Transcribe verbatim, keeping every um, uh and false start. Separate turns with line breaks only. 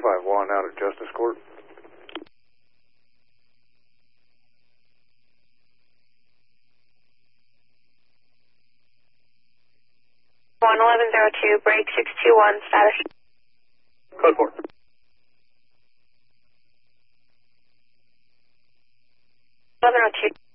five one out at Justice Court.
one eleven zero two, break six two one, status.
Code four.
eleven zero two.